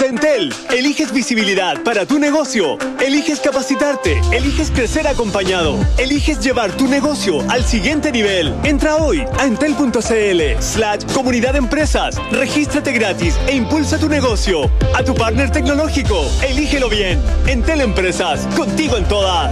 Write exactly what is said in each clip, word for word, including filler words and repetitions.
Entel, eliges visibilidad para tu negocio, eliges capacitarte, eliges crecer acompañado, eliges llevar tu negocio al siguiente nivel. Entra hoy a entel.cl slash comunidad empresas, regístrate gratis e impulsa tu negocio. A tu partner tecnológico, elígelo bien. Entel Empresas, contigo en todas.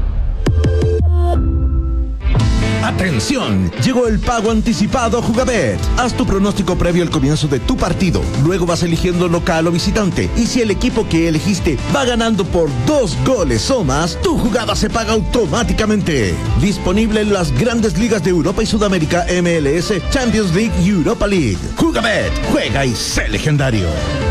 ¡Atención! Llegó el pago anticipado Jugabet. Haz tu pronóstico previo al comienzo de tu partido. Luego vas eligiendo local o visitante. Y si el equipo que elegiste va ganando por dos goles o más, tu jugada se paga automáticamente. Disponible en las grandes ligas de Europa y Sudamérica, M L S, Champions League y Europa League. Jugabet, juega y sé legendario.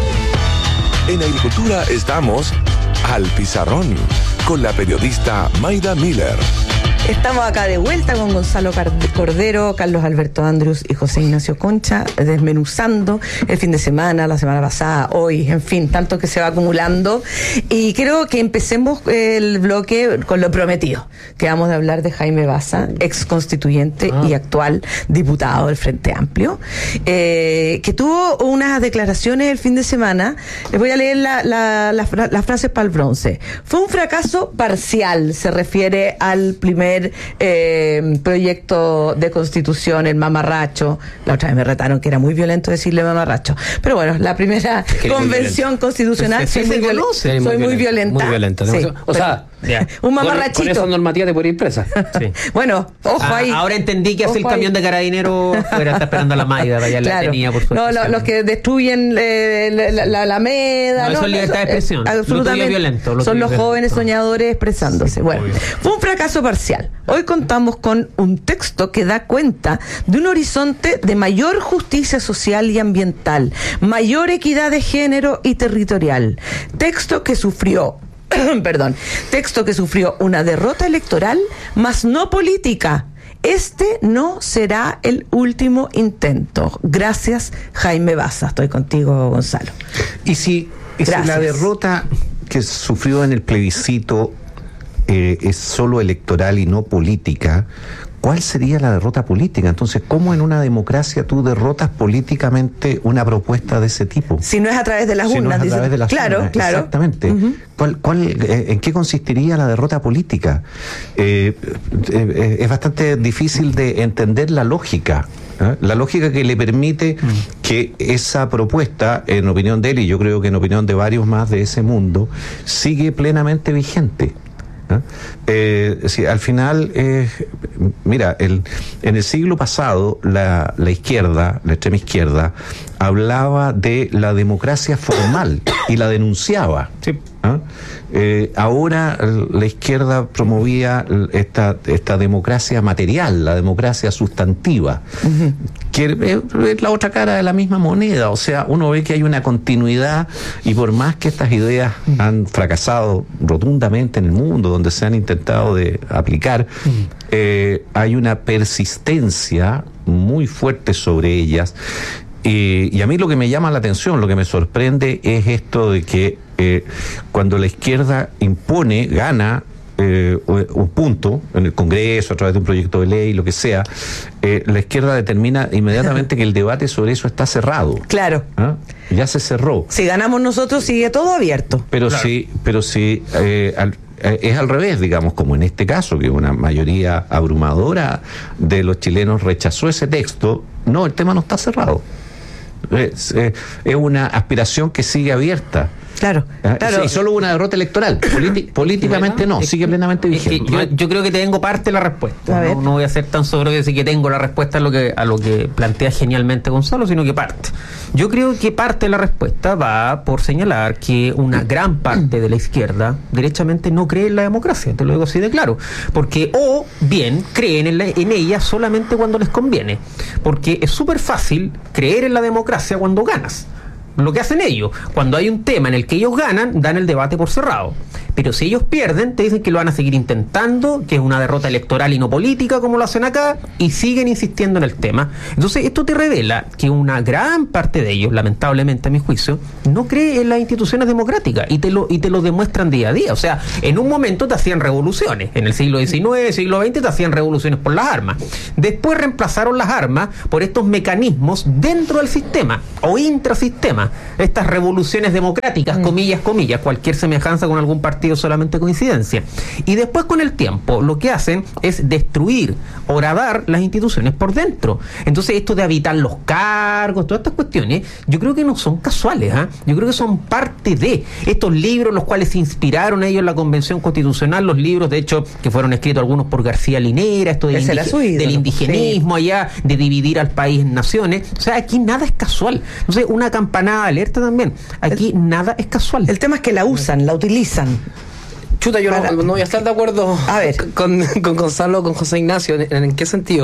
En Agricultura estamos al pizarrón con la periodista Mayda Miller. Estamos acá de vuelta con Gonzalo Cordero, Carlos Alberto Andrews y José Ignacio Concha, desmenuzando el fin de semana, la semana pasada, hoy, en fin, tanto que se va acumulando. Y creo que empecemos el bloque con lo prometido, que vamos a hablar de Jaime Baza, ex constituyente ah. y actual diputado del Frente Amplio, eh, que tuvo unas declaraciones el fin de semana. Les voy a leer la, la, la, las frases para el bronce. Fue un fracaso parcial, se refiere al primer Eh, proyecto de constitución, el mamarracho. La otra vez me retaron que era muy violento decirle mamarracho, pero bueno, la primera convención constitucional, soy, muy, viol soy muy, muy violenta, muy violenta, sí, o sea, yeah. un mamarrachito con, con esa normativa te podría ir presa. Sí. Bueno, ojo ah, ahí. Ahora entendí que hace el camión ahí de carabineros fuera, está esperando a la Mayda, vaya claro. la tenía por no, lo, los que destruyen eh, la, la, la Alameda, no, eso es libertad de expresión, absolutamente violento, lo son los violento. Jóvenes soñadores expresándose. Sí, bueno, obvio. Fue un fracaso parcial. Hoy contamos con un texto que da cuenta de un horizonte de mayor justicia social y ambiental, mayor equidad de género y territorial. Texto que sufrió, perdón, texto que sufrió una derrota electoral, mas no política. Este no será el último intento. Gracias, Jaime Baza. Estoy contigo, Gonzalo. Y si, y si la derrota que sufrió en el plebiscito Eh, es solo electoral y no política, ¿cuál sería la derrota política? Entonces, ¿cómo en una democracia tú derrotas políticamente una propuesta de ese tipo? Si no es a través de las si urnas. No es a través de las claro, urnas. claro. Exactamente. Uh-huh. ¿Cuál, cuál, eh, ¿En qué consistiría la derrota política? Eh, eh, es bastante difícil de entender la lógica. ¿eh? La lógica que le permite uh-huh. que esa propuesta, en opinión de él, y yo creo que en opinión de varios más de ese mundo, sigue plenamente vigente. Eh, sí, al final, eh, mira, el, en el siglo pasado la, la izquierda, la extrema izquierda, hablaba de la democracia formal y la denunciaba. Sí. ¿Ah? Eh, ahora la izquierda promovía esta, esta democracia material, la democracia sustantiva, uh-huh. que es la otra cara de la misma moneda. O sea, uno ve que hay una continuidad y por más que estas ideas uh-huh. han fracasado rotundamente en el mundo, donde se han intentado de aplicar, uh-huh. eh, hay una persistencia muy fuerte sobre ellas. Eh, y a mí lo que me llama la atención, lo que me sorprende es esto de que eh, cuando la izquierda impone, gana eh, un punto en el Congreso a través de un proyecto de ley, lo que sea, eh, la izquierda determina inmediatamente que el debate sobre eso está cerrado. Claro. ¿Ah? Ya se cerró. Si ganamos nosotros sigue todo abierto. Pero claro. sí, pero sí eh, al, eh, es al revés, digamos, como en este caso, que una mayoría abrumadora de los chilenos rechazó ese texto. No, el tema no está cerrado. Es, eh, es una aspiración que sigue abierta. Claro, claro. Y solo una derrota electoral. Politi- políticamente no, sigue plenamente vigente. Yo, yo creo que tengo parte de la respuesta. No, no voy a ser tan soberbio de decir que tengo la respuesta a lo que, a lo que plantea genialmente Gonzalo, sino que parte. Yo creo que parte de la respuesta va por señalar que una gran parte de la izquierda derechamente no cree en la democracia, te lo digo así de claro. Porque, o bien, creen en, la, en ella solamente cuando les conviene. Porque es súper fácil creer en la democracia cuando ganas. Lo que hacen ellos, cuando hay un tema en el que ellos ganan, dan el debate por cerrado. Pero si ellos pierden, te dicen que lo van a seguir intentando, que es una derrota electoral y no política, como lo hacen acá, y siguen insistiendo en el tema. Entonces, esto te revela que una gran parte de ellos, lamentablemente a mi juicio, no cree en las instituciones democráticas, y te lo, y te lo demuestran día a día. O sea, en un momento te hacían revoluciones, en el siglo diecinueve, siglo veinte te hacían revoluciones por las armas. Después reemplazaron las armas por estos mecanismos dentro del sistema, o intrasistema, estas revoluciones democráticas, mm. comillas, comillas, cualquier semejanza con algún partido solamente coincidencia. Y después, con el tiempo, lo que hacen es destruir, horadar las instituciones por dentro. Entonces, esto de habitar los cargos, todas estas cuestiones, yo creo que no son casuales, ¿eh? Yo creo que son parte de estos libros, los cuales se inspiraron ellos en la Convención Constitucional, los libros, de hecho, que fueron escritos algunos por García Linera, esto del, indi- ídolo, del indigenismo, sí. allá, de dividir al país en naciones. O sea, aquí nada es casual. Entonces, una campanada de alerta también. Aquí el, nada es casual. El tema es que la usan, la utilizan. Chuta, yo no, no voy a estar de acuerdo a ver. Con, con Gonzalo, con José Ignacio. ¿En, en qué sentido?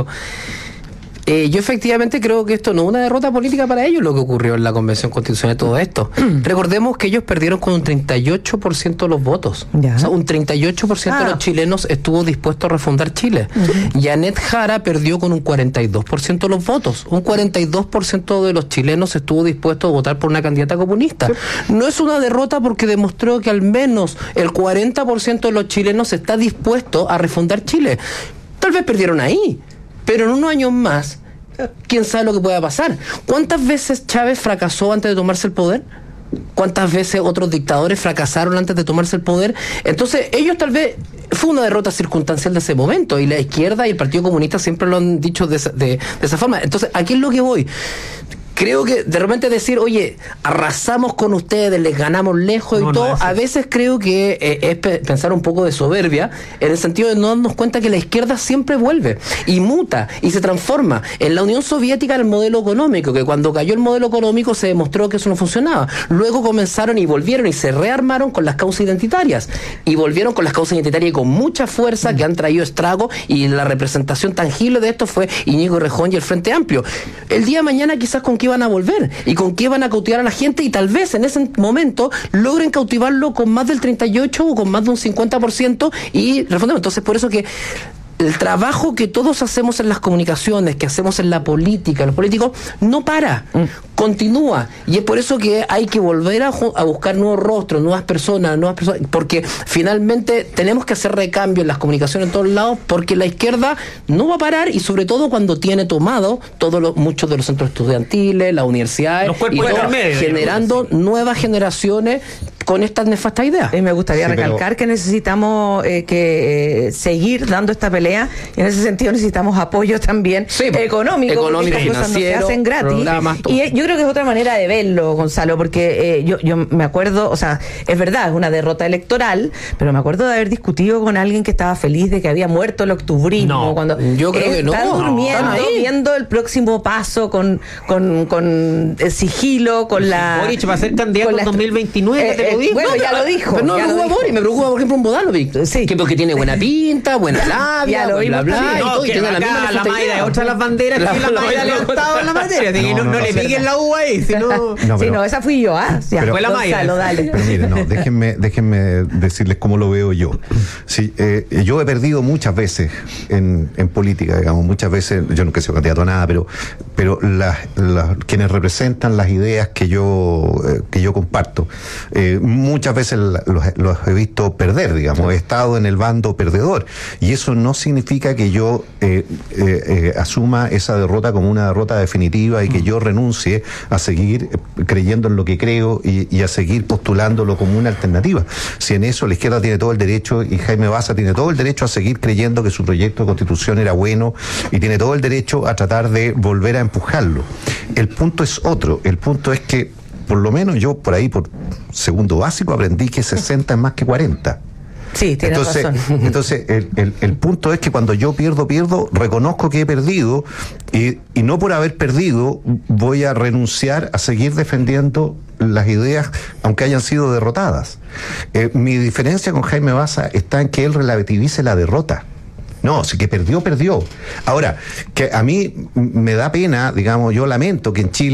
Eh, yo efectivamente creo que esto no es una derrota política para ellos, lo que ocurrió en la Convención Constitucional de todo esto. Recordemos que ellos perdieron con un treinta y ocho por ciento de los votos. Ya. O sea, un treinta y ocho por ciento ah. de los chilenos estuvo dispuesto a refundar Chile. Uh-huh. Janet Jara perdió con un cuarenta y dos por ciento de los votos. Un cuarenta y dos por ciento de los chilenos estuvo dispuesto a votar por una candidata comunista. Sí. No es una derrota porque demostró que al menos el cuarenta por ciento de los chilenos está dispuesto a refundar Chile. Tal vez perdieron ahí, pero en unos años más, quién sabe lo que pueda pasar. ¿Cuántas veces Chávez fracasó antes de tomarse el poder? ¿Cuántas veces otros dictadores fracasaron antes de tomarse el poder? Entonces, ellos tal vez fue una derrota circunstancial de ese momento, y la izquierda y el Partido Comunista siempre lo han dicho de esa, de, de esa forma. Entonces, aquí es lo que voy. Creo que de repente decir, oye, arrasamos con ustedes, les ganamos lejos no, y todo, no a veces creo que eh, es pe- pensar un poco de soberbia, en el sentido de no darnos cuenta que la izquierda siempre vuelve y muta y se transforma. En la Unión Soviética el modelo económico, que cuando cayó el modelo económico se demostró que eso no funcionaba. Luego comenzaron y volvieron y se rearmaron con las causas identitarias, y volvieron con las causas identitarias y con mucha fuerza, mm. que han traído estrago, y la representación tangible de esto fue Íñigo Errejón y el Frente Amplio. El día de mañana quizás con qué van a volver y con qué van a cautivar a la gente, y tal vez en ese momento logren cautivarlo con más del treinta y ocho o con más de un cincuenta por ciento y refundemos. Entonces, por eso que el trabajo que todos hacemos en las comunicaciones, que hacemos en la política, los políticos, no para, mm. continúa, y es por eso que hay que volver a, a buscar nuevos rostros, nuevas personas, nuevas personas, porque finalmente tenemos que hacer recambio en las comunicaciones en todos lados, porque la izquierda no va a parar, y sobre todo cuando tiene tomado todos los, muchos de los centros estudiantiles, las universidades, y todo, medio, generando nuevas generaciones con estas nefastas ideas. Y me gustaría sí, recalcar pero... que necesitamos eh, que eh, seguir dando esta pelea, y en ese sentido necesitamos apoyo también sí, económico, económico, porque estas cosas no se hacen gratis. Y eh, yo creo que es otra manera de verlo, Gonzalo, porque eh, yo, yo me acuerdo, o sea, es verdad, es una derrota electoral, pero me acuerdo de haber discutido con alguien que estaba feliz de que había muerto el octubrismo. No, cuando yo creo que no. Está durmiendo, no, viendo el próximo paso con, con, con el sigilo, con la... Boric va a ser candidato en dos mil veintinueve, eh, te lo digo. Bueno, no, ya lo dijo. Pero no me preocupa Boric, me preocupa, por ejemplo, un Bodanovic. Sí. Que porque tiene buena pinta, buena labia, ya lo bla, bla, no, y todo, que y tiene la misma la Mayra es otra de las banderas la, que la, la Mayra le ha gustado en la materia, así que no, no, no, no le piquen la uva ahí, sino... No, pero, sí, no, esa fui yo, ¿ah? Ya, fue la Mayra. Gonzalo, dale. Pero mire, no, déjenme, déjenme decirles cómo lo veo yo. Sí, eh, yo he perdido muchas veces en, en política, digamos, muchas veces, yo nunca he sido candidato a nada, pero, pero las, las, quienes representan las ideas que yo, eh, que yo comparto, eh, muchas veces los, los he visto perder, digamos, he estado en el bando perdedor, y eso no significa que yo eh, eh, eh, asuma esa derrota como una derrota definitiva y que yo renuncie a seguir creyendo en lo que creo y, y a seguir postulándolo como una alternativa. Si en eso la izquierda tiene todo el derecho, y Jaime Baza tiene todo el derecho a seguir creyendo que su proyecto de constitución era bueno, y tiene todo el derecho a tratar de volver a empujarlo. El punto es otro, el punto es que por lo menos yo por ahí, por segundo básico, aprendí que sesenta es más que cuarenta. Sí, tienes entonces, razón. Entonces, el, el, el punto es que cuando yo pierdo, pierdo, reconozco que he perdido, y, y no por haber perdido voy a renunciar a seguir defendiendo las ideas, aunque hayan sido derrotadas. Eh, mi diferencia con Jaime Baza está en que él relativice la derrota. No, si que perdió, perdió. Ahora, que a mí me da pena, digamos, yo lamento que en Chile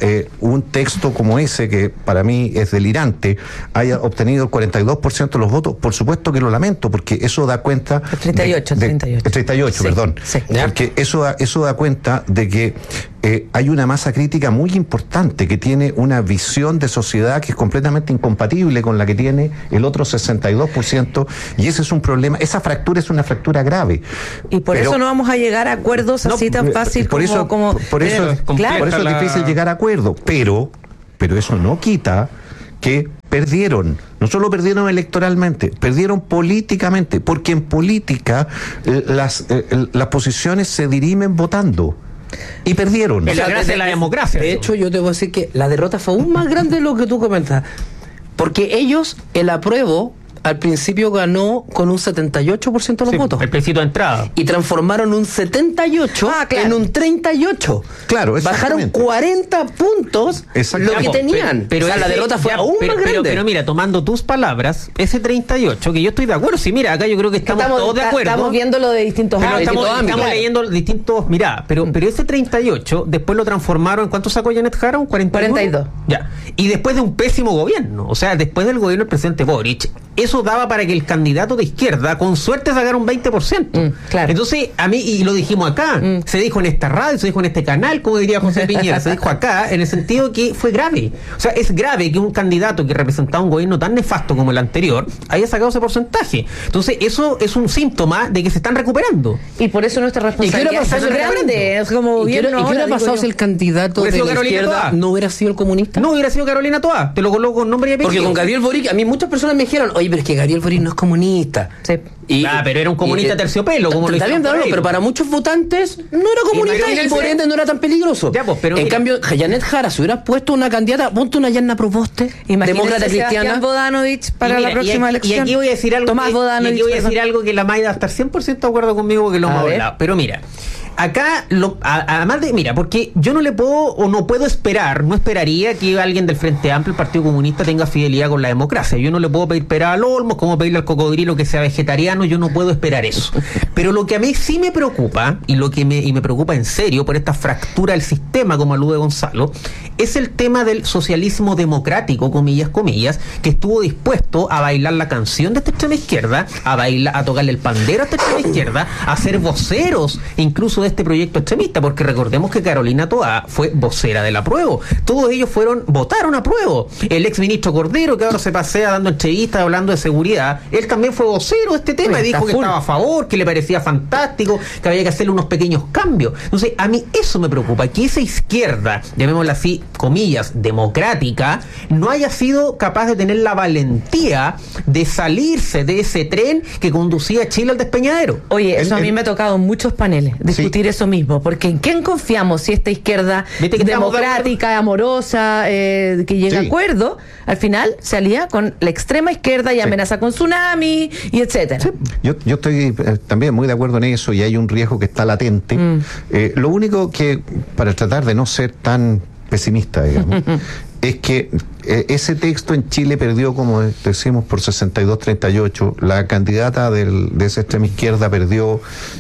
eh, un texto como ese, que para mí es delirante, haya obtenido el cuarenta y dos por ciento de los votos, por supuesto que lo lamento, porque eso da cuenta... El treinta y ocho, de, de, treinta y ocho. El treinta y ocho, Sí, perdón. sí. Porque eso da, eso da cuenta de que eh, hay una masa crítica muy importante que tiene una visión de sociedad que es completamente incompatible con la que tiene el otro sesenta y dos por ciento, y ese es un problema, esa fractura es una fractura grave. Y por Pero, eso no vamos a llegar a acuerdos no, así tan fácil por como... eso, como por eso, pero, por claro. eso es la- difícil llegar a acuerdo, pero, pero eso no quita que perdieron, no solo perdieron electoralmente, perdieron políticamente, porque en política eh, las, eh, las posiciones se dirimen votando. Y perdieron. Es la gracia de la democracia. De hecho, yo te voy a decir que la derrota fue aún más grande de lo que tú comentas. Porque ellos, el apruebo, al principio ganó con un setenta y ocho por ciento de los Sí, votos. el plebiscito de entrada. Y transformaron un setenta y ocho Ah, claro. en un treinta y ocho. Claro, Bajaron exactamente. cuarenta puntos lo Exactamente. que Ya, po, tenían. Pero, o sea, la ese- derrota fue ya, aún pero, más pero, grande. pero mira, tomando tus palabras, ese treinta y ocho, que yo estoy de acuerdo, sí, mira, acá yo creo que estamos, todos de acuerdo. Estamos viéndolo de distintos Pero ámbitos. estamos, ámbitos, estamos claro. leyendo distintos miradas, pero, pero ese treinta y ocho después lo transformaron, ¿en cuánto sacó Janet Jara? ¿Un cuarenta y uno? cuarenta y dos. Ya. Y después de un pésimo gobierno, o sea, después del gobierno del presidente Boric, eso daba para que el candidato de izquierda, con suerte, sacara un veinte por ciento. Mm, claro. Entonces, a mí, y lo dijimos acá, Mm. se dijo en esta radio, se dijo en este canal, como diría José Piñera, se dijo acá, en el sentido que fue grave. O sea, es grave que un candidato que representaba un gobierno tan nefasto como el anterior haya sacado ese porcentaje. Entonces, eso es un síntoma de que se están recuperando. Y por eso nuestra responsabilidad pasado es el grande. Es como ¿Y qué, gobierno y qué hubiera ahora, pasado digo si yo. el candidato Hubiera de sido la Carolina izquierda Toá. no hubiera sido el comunista? No hubiera sido Carolina Toá, te lo coloco con nombre y apellido. Porque con Gabriel Boric, a mí muchas personas me dijeron, oye, pero es que Gabriel Boric no es comunista. Sí. Y, Ah, pero era un comunista y- terciopelo, como lo Está bien, hicieron por claro, ahí. pero para muchos votantes no era comunista y, Imagínense- por ende no era tan peligroso. Ya, pues, pero en mira- cambio, Janet Jara, si hubieras puesto una candidata, ponte una Yanna Proboste, Imagínense demócrata Sebastián cristiana. Bodanovich para Y mira, la próxima y aquí, elección. Y aquí voy a decir algo. Tomás que, y Bodanovich. aquí voy a perdón. decir algo que la Maida va a estar cien por ciento de acuerdo conmigo, que lo A hemos ver. hablado. Pero mira, acá, lo, a- además de, mira, porque yo no le puedo o no puedo esperar, no esperaría que alguien del Frente Amplio, el Partido Comunista, tenga fidelidad con la democracia. Yo no le puedo pedir pera al olmo, como pedirle al cocodrilo que sea vegetariano, yo no puedo esperar eso. Pero lo que a mí sí me preocupa, y lo que me, y me preocupa en serio por esta fractura del sistema, como alude Gonzalo, es el tema del socialismo democrático, comillas, comillas, que estuvo dispuesto a bailar la canción de esta extrema izquierda, a bailar, a tocarle el pandero a esta extrema izquierda, a ser voceros incluso de este proyecto extremista, porque recordemos que Carolina Toá fue vocera del apruebo. Todos ellos fueron, votaron apruebo. El ex ministro Cordero, que ahora se pasea dando entrevistas hablando de seguridad, él también fue vocero de este tema y Está dijo que full. estaba a favor, que le parecía fantástico, que había que hacerle unos pequeños cambios. Entonces, a mí eso me preocupa, que esa izquierda, llamémosla así, comillas, democrática, no haya sido capaz de tener la valentía de salirse de ese tren que conducía a Chile al despeñadero. Oye, eso El- a mí el- me ha tocado en muchos paneles discutir eso mismo, porque ¿en quién confiamos si esta izquierda Viste que estamos de democrática, amorosa, eh, que llega Sí. a acuerdo, al final se alía con la extrema izquierda y amenaza con tsunami y etcétera? Yo, yo estoy eh, también muy de acuerdo en eso y hay un riesgo que está latente. Eh, lo único que, para tratar de no ser tan pesimista, digamos, es que eh, ese texto en Chile perdió, como decimos, por sesenta y dos a treinta y ocho. La candidata del, de esa extrema izquierda perdió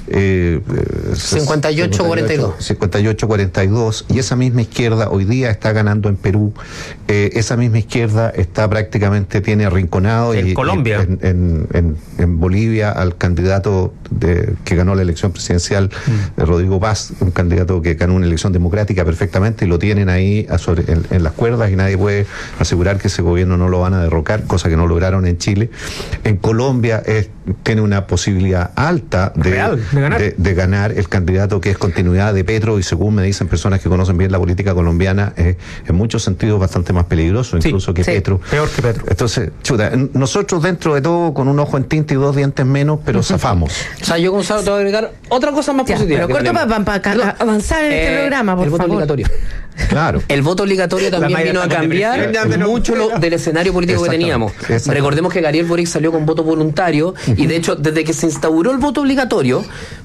eh, eh, cincuenta y ocho a cuarenta y dos. cincuenta y ocho a cuarenta y dos, y esa misma izquierda hoy día está ganando en Perú. Eh, esa misma izquierda está prácticamente, tiene arrinconado En y, Colombia. y en, en, en, en Bolivia al candidato de, que ganó la elección presidencial, Mm. eh, Rodrigo Paz, un candidato que ganó una elección democrática perfectamente, y lo tienen ahí a sobre, en, en las cuerdas y nadie puede asegurar que ese gobierno no lo van a derrocar, cosa que no lograron en Chile. En Colombia es, tiene una posibilidad alta de, Real, de ganar. de- de ganar el candidato que es continuidad de Petro, y según me dicen personas que conocen bien la política colombiana, es en muchos sentidos bastante más peligroso Sí, incluso que sí. Petro. Peor que Petro. Entonces, chuta, n- nosotros dentro de todo con un ojo en tinta y dos dientes menos, pero zafamos. O sea, yo, Gonzalo, te voy a agregar otra cosa más Ya, positiva. pero que corto tenemos. para avanzar en este Eh, programa, por el voto favor. obligatorio. Claro. El voto obligatorio también Mayra vino a está en cambiar depresión, ya, pero- mucho lo, del escenario político que Exactamente, teníamos. exactamente. Recordemos que Gabriel Boric salió con voto voluntario y de hecho desde que se instauró el voto obligatorio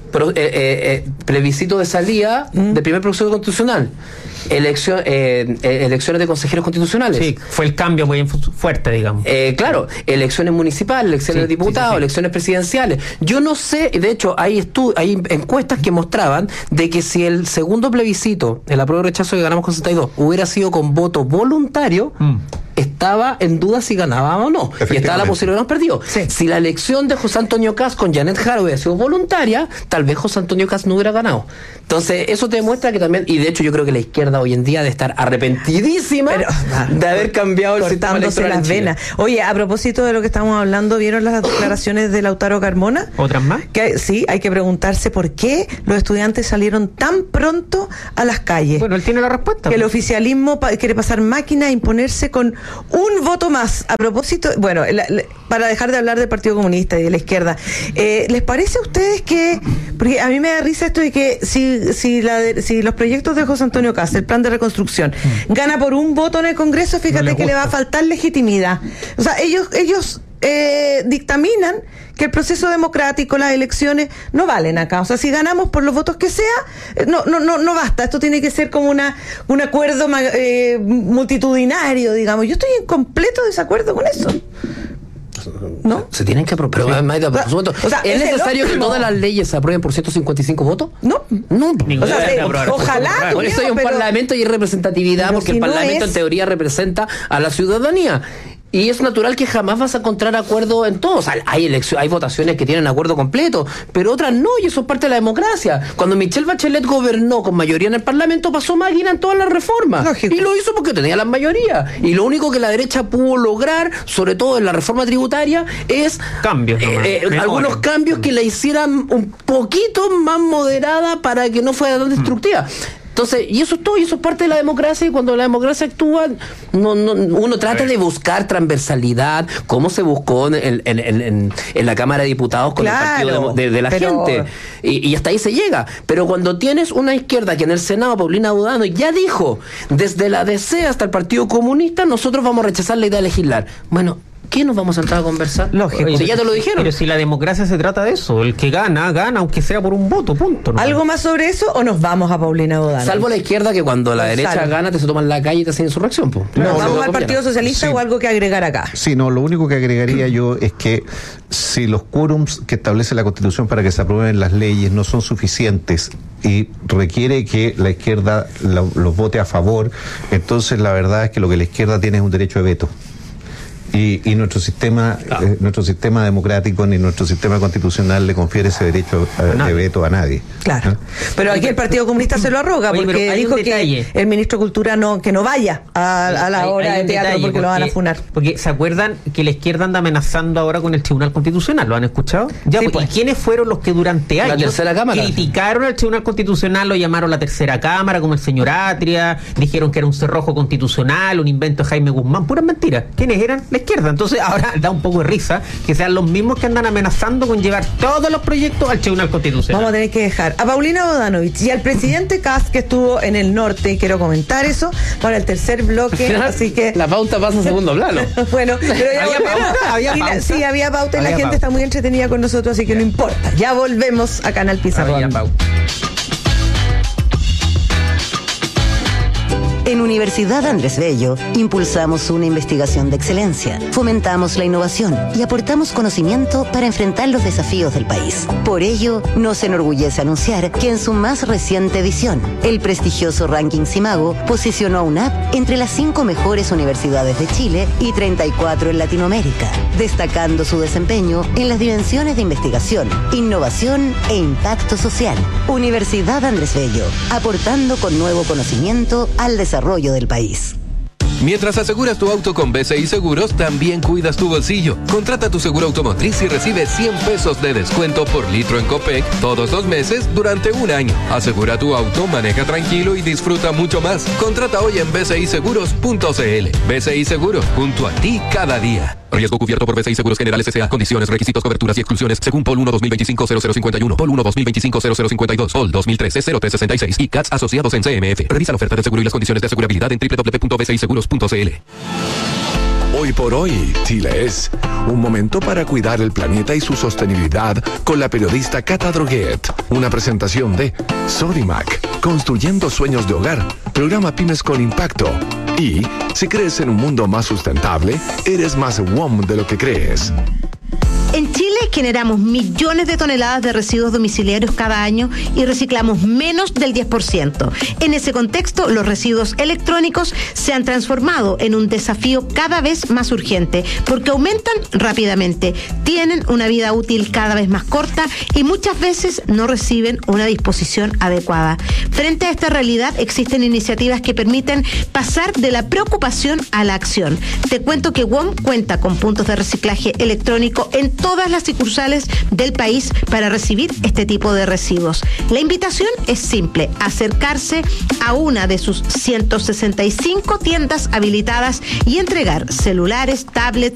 Pro, eh, eh, eh, plebiscito de salida mm. del primer proceso constitucional. Elección, eh, eh, elecciones de consejeros constitucionales. Sí, fue el cambio muy fuerte, digamos. Eh, claro, elecciones municipales, elecciones sí, de diputados, sí, sí, sí. elecciones presidenciales. Yo no sé, de hecho, hay, estu hay encuestas que mostraban de que si el segundo plebiscito, el apruebo y rechazo que ganamos con sesenta y dos, hubiera sido con voto voluntario, mm. estaba en duda si ganaba o no. Y estaba la posibilidad de haber perdido. Sí. Si la elección de José Antonio Kast con Janet Jara hubiera sido voluntaria, tal vez José Antonio Kast no hubiera ganado. Entonces, eso te demuestra que también, y de hecho yo creo que la izquierda hoy en día debe estar arrepentidísima Pero, de haber cambiado el sistema electoral las venas. Oye, a propósito de lo que estamos hablando, ¿vieron las declaraciones de Lautaro Carmona? ¿Otras más? Que sí, hay que preguntarse por qué los estudiantes salieron tan pronto a las calles. Bueno, él tiene la respuesta. Que el oficialismo pa quiere pasar máquina e imponerse con un voto más. A propósito, bueno, la, la, para dejar de hablar del Partido Comunista y de la izquierda, eh, ¿les parece a ustedes que, porque a mí me da risa esto de que si Si, la de, si los proyectos de José Antonio Kast, el plan de reconstrucción, mm. gana por un voto en el Congreso, fíjate no le que le va a faltar legitimidad. O sea, ellos, ellos eh, dictaminan que el proceso democrático, las elecciones, no valen acá. O sea, si ganamos por los votos que sea, no, no, no, no basta. Esto tiene que ser como una, un acuerdo eh, multitudinario, digamos. Yo estoy en completo desacuerdo con eso. ¿No? Se tienen que aprobar. Sí. Maida, por supuesto. O sea, ¿es, ¿es necesario que todas las leyes se aprueben por ciento cincuenta y cinco votos? No. No. O sea, se, ojalá. Por eso hay un pero, parlamento y hay representatividad, porque si el parlamento no es... en teoría representa a la ciudadanía. Y es natural que jamás vas a encontrar acuerdo en todo. O sea, hay elecciones, hay votaciones que tienen acuerdo completo, pero otras no, y eso es parte de la democracia. Cuando Michelle Bachelet gobernó con mayoría en el Parlamento, pasó máquina en todas las reformas. Lógico. Y lo hizo porque tenía la mayoría. Y lo único que la derecha pudo lograr, sobre todo en la reforma tributaria, es cambios, eh, eh, algunos cambios que la hicieran un poquito más moderada para que no fuera tan destructiva. Mm. Entonces, y eso es todo, y eso es parte de la democracia, y cuando la democracia actúa, no, no, uno trata de buscar transversalidad, como se buscó en, en, en, en, en la Cámara de Diputados con claro, el partido de, de, de la pero... gente, y, y hasta ahí se llega. Pero cuando tienes una izquierda que en el Senado, Paulina Budano, ya dijo, desde la D C hasta el Partido Comunista, nosotros vamos a rechazar la idea de legislar. Bueno, ¿qué nos vamos a entrar a conversar? Lógico. Oye, si ya te lo dijeron. Pero si la democracia se trata de eso, el que gana, gana, aunque sea por un voto, punto. ¿No? ¿Algo más sobre eso o nos vamos a Paulina Budano? Salvo la izquierda, que cuando la derecha Salvo. gana te se toman la calle y te hacen insurrección. Po. No, ¿Nos vamos al Partido Socialista sí. o algo que agregar acá? Sí, no, lo único que agregaría yo es que si los quórums que establece la Constitución para que se aprueben las leyes no son suficientes y requiere que la izquierda lo, los vote a favor, entonces la verdad es que lo que la izquierda tiene es un derecho de veto. Y, y nuestro sistema ah. eh, nuestro sistema democrático ni nuestro sistema constitucional le confiere ese derecho a, de veto a nadie. Claro. ¿no? Pero aquí el Partido Comunista se lo arroga. Oye, porque dijo que el ministro de Cultura no que no vaya a, a la hora de teatro porque, porque lo van a funar. Porque se acuerdan que la izquierda anda amenazando ahora con el Tribunal Constitucional. ¿Lo han escuchado? Ya, sí, pues. ¿Y quiénes fueron los que durante años la tercera cámara criticaron al Tribunal Constitucional? Lo llamaron la tercera cámara, como el señor Atria, dijeron que era un cerrojo constitucional, un invento de Jaime Guzmán. Puras mentiras. ¿Quiénes eran? La izquierda. Entonces ahora da un poco de risa que sean los mismos que andan amenazando con llevar todos los proyectos al Tribunal Constitucional. Vamos a tener que dejar a Paulina Bodanovich y al presidente Kast, que estuvo en el norte, y quiero comentar eso para el tercer bloque. Así que la pauta pasa a segundo plano. Bueno, pero ya ¿Había pauta? ¿Había pauta? La, sí, había pauta y había la gente pauta. Está muy entretenida con nosotros, así que no importa. Ya volvemos a Canal Pizarrón. En Universidad Andrés Bello, impulsamos una investigación de excelencia, fomentamos la innovación y aportamos conocimiento para enfrentar los desafíos del país. Por ello, nos enorgullece anunciar que en su más reciente edición, el prestigioso ranking Simago posicionó a UNAP entre las cinco mejores universidades de Chile y treinta y cuatro en Latinoamérica, destacando su desempeño en las dimensiones de investigación, innovación e impacto social. Universidad Andrés Bello, aportando con nuevo conocimiento al desarrollo desarrollo del país. Mientras aseguras tu auto con B C I Seguros, también cuidas tu bolsillo. Contrata tu seguro automotriz y recibe cien pesos de descuento por litro en Copec todos los meses durante un año. Asegura tu auto, maneja tranquilo y disfruta mucho más. Contrata hoy en b c i seguros punto c l. B C I Seguros, junto a ti cada día. Riesgo cubierto por B C I Seguros Generales S A. Condiciones, requisitos, coberturas y exclusiones según P O L uno dos mil veinticinco cero cero cincuenta y uno, P O L uno dos mil veinticinco cero cero cincuenta y dos, P O L dos mil trece cero tres sesenta y seis y C A T S asociados en C M F. Revisa la oferta de seguro y las condiciones de asegurabilidad en w w w punto b c i seguros punto c l. Hoy por hoy, Chile es un momento para cuidar el planeta y su sostenibilidad con la periodista Cata Droguet. Una presentación de Sodimac, construyendo sueños de hogar, programa Pymes con Impacto. Y si crees en un mundo más sustentable, eres más W O M de lo que crees. En Chile generamos millones de toneladas de residuos domiciliarios cada año y reciclamos menos del diez por ciento. En ese contexto, los residuos electrónicos se han transformado en un desafío cada vez más urgente porque aumentan rápidamente, tienen una vida útil cada vez más corta y muchas veces no reciben una disposición adecuada. Frente a esta realidad, existen iniciativas que permiten pasar de la preocupación a la acción. Te cuento que W O M cuenta con puntos de reciclaje electrónico en todas las sucursales del país para recibir este tipo de residuos. La invitación es simple: acercarse a una de sus ciento sesenta y cinco tiendas habilitadas y entregar celulares, tablets,